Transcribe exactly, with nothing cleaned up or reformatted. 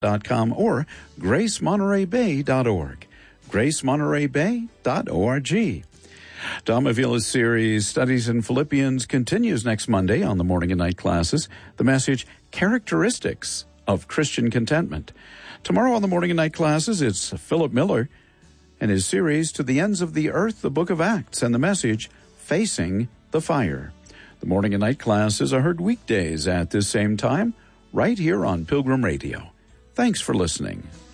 dot com or grace monterey bay dot org. grace monterey bay dot org. Tom Avila's series, Studies in Philippians, continues next Monday on the morning and night classes. The message, Characteristics of Christian Contentment. Tomorrow on the morning and night classes, it's Philip Miller and his series, To the Ends of the Earth, the Book of Acts, and the message, Facing the Fire. The morning and night classes are heard weekdays at this same time, right here on Pilgrim Radio. Thanks for listening.